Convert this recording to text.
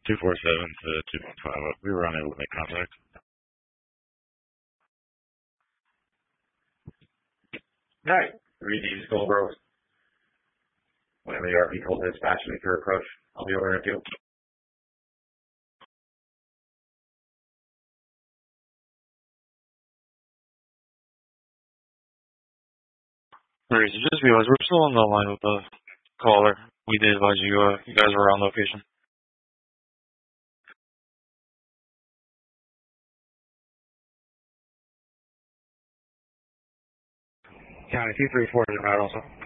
247 to 2.5. We were unable to make contact. Alright, 3D Skullbros. Whenever the RP calls dispatch make your approach, I'll be over in a few. Alright, so just realize we're still on the line with the caller. We did advise you, you guys were on location. County 234 is about also.